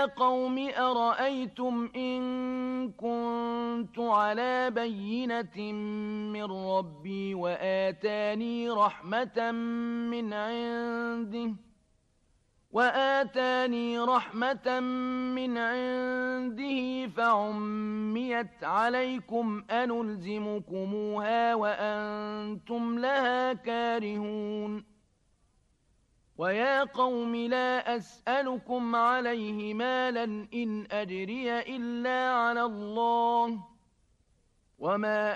قوم أرأيتم إن كنت على بينة من ربي وآتاني رحمة من عنده فعميت عليكم أنلزمكموها وأنتم لها كارهون ويا قوم لا أسألكم عليه مالا إن أجري إلا على الله وما